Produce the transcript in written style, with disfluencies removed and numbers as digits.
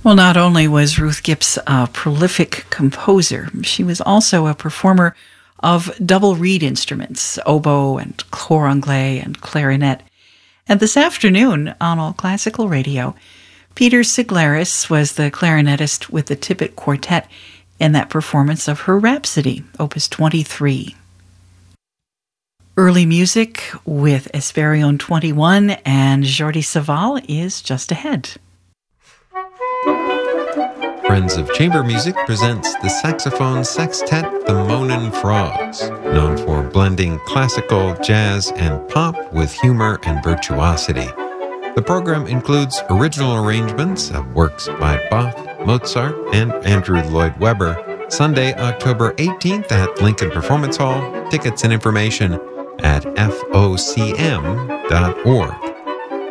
Well, not only was Ruth Gibbs a prolific composer, she was also a performer of double reed instruments, oboe and cor anglais and clarinet. And this afternoon on All Classical Radio, Peter Siglaris was the clarinetist with the Tippett Quartet in that performance of her Rhapsody, Opus 23. Early music with Esperion 21 and Jordi Savall is just ahead. Friends of Chamber Music presents the saxophone sextet The Moanin' Frogs, known for blending classical, jazz, and pop with humor and virtuosity. The program includes original arrangements of works by Bach, Mozart, and Andrew Lloyd Webber. Sunday, October 18th at Lincoln Performance Hall. Tickets and information at FOCM.org.